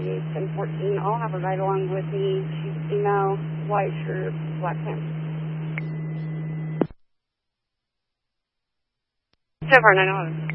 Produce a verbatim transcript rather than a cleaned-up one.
thirty-eight, ten fourteen. I'll have a ride along with me. She's female, white shirt, black pants. ten four nine eleven.